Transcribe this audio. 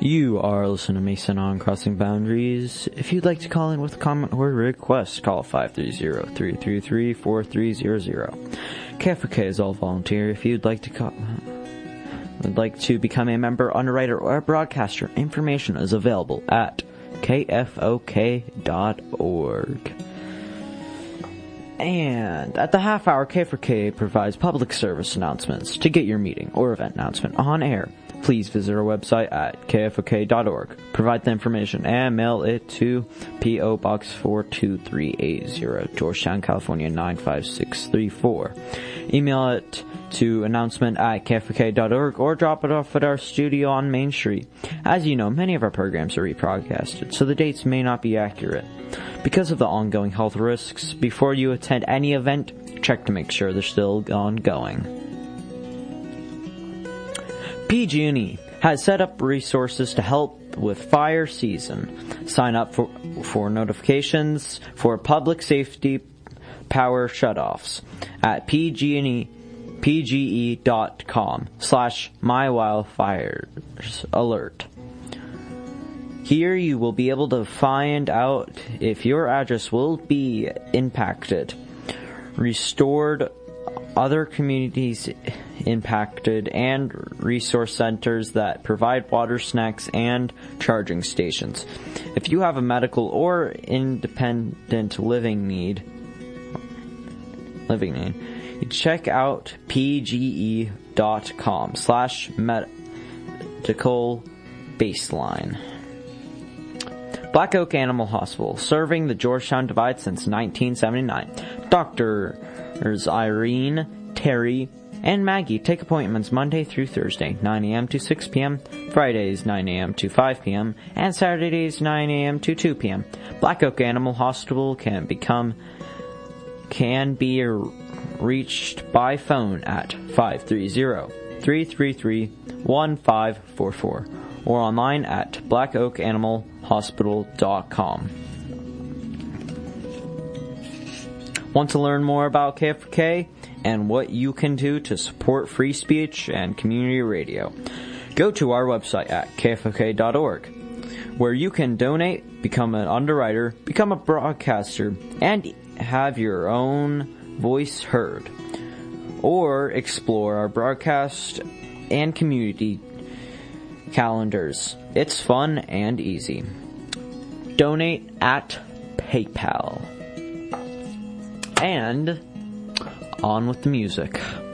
You are listening to Mason on Crossing Boundaries. If you'd like to call in with a comment or request, call 530-333-4300. KFOK is all volunteer. If you'd like to would like to become a member, underwriter, or broadcaster, information is available at kfok.org. And at the half hour, KFOK provides public service announcements. To get your meeting or event announcement on air, please visit our website at kfok.org. Provide the information and mail it to P.O. Box 42380, Georgetown, California 95634. Email it to announcement@kfok.org or drop it off at our studio on Main Street. As you know, many of our programs are rebroadcasted, so the dates may not be accurate. Because of the ongoing health risks, before you attend any event, check to make sure they're still ongoing. PG&E has set up resources to help with fire season. Sign up for notifications for public safety power shutoffs at pge.com/mywildfiresalert. Here you will be able to find out if your address will be impacted, restored, other communities impacted, and resource centers that provide water, snacks, and charging stations. If you have a medical or independent living need, you check out pge.com/medical baseline. Black Oak Animal Hospital, serving the Georgetown Divide since 1979. Doctors Irene, Terry, and Maggie take appointments Monday through Thursday, 9 a.m. to 6 p.m., Fridays, 9 a.m. to 5 p.m., and Saturdays, 9 a.m. to 2 p.m. Black Oak Animal Hospital can be reached by phone at 530-333-1544 or online at blackoakanimalhospital.com. Want to learn more about KFOK and what you can do to support free speech and community radio? Go to our website at kfok.org, where you can donate, become an underwriter, become a broadcaster, and have your own voice heard, or explore our broadcast and community calendars. It's fun and easy. Donate at PayPal. And on with the music.